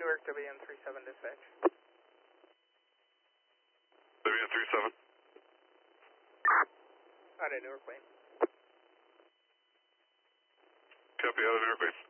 Newark, WN37 dispatch. WN37. Out of Newark Lane. Copy, out of Newark Lane.